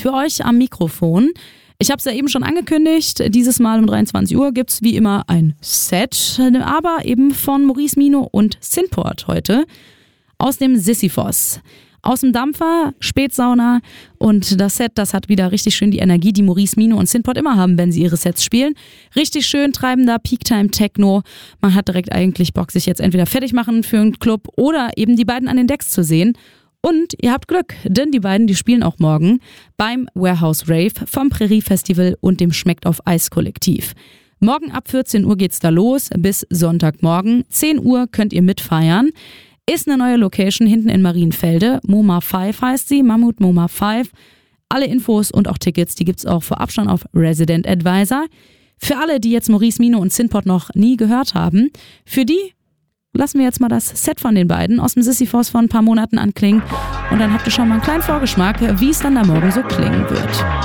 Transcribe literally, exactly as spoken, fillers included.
für euch am Mikrofon. Ich habe es ja eben schon angekündigt, dieses Mal um dreiundzwanzig Uhr gibt es wie immer ein Set, aber eben von Maurice Mino und Synport heute aus dem Sisyphos. Aus dem Dampfer, Spätsauna und das Set, das hat wieder richtig schön die Energie, die Maurice Mino und Synport immer haben, wenn sie ihre Sets spielen. Richtig schön treibender Peak-Time-Techno. Man hat direkt eigentlich Bock, sich jetzt entweder fertig machen für einen Club oder eben die beiden an den Decks zu sehen. Und ihr habt Glück, denn die beiden, die spielen auch morgen beim Warehouse Rave vom Prärie Festival und dem Schmeckt auf Eis Kollektiv. Morgen ab vierzehn Uhr geht's da los, bis Sonntagmorgen. zehn Uhr könnt ihr mitfeiern. Ist eine neue Location hinten in Marienfelde. MoMA fünf heißt sie, Mammut MoMA fünf. Alle Infos und auch Tickets, die gibt's auch vorab schon auf Resident Advisor. Für alle, die jetzt Maurice Mino und Synport noch nie gehört haben, für die lassen wir jetzt mal das Set von den beiden aus dem Sisyphos vor ein paar Monaten anklingen. Und dann habt ihr schon mal einen kleinen Vorgeschmack, wie es dann da morgen so klingen wird.